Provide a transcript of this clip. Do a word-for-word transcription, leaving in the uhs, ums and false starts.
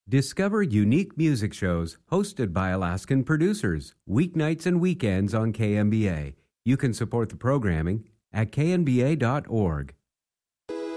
Discover unique music shows hosted by Alaskan producers, weeknights and weekends on K M B A. You can support the programming at k n b a dot org.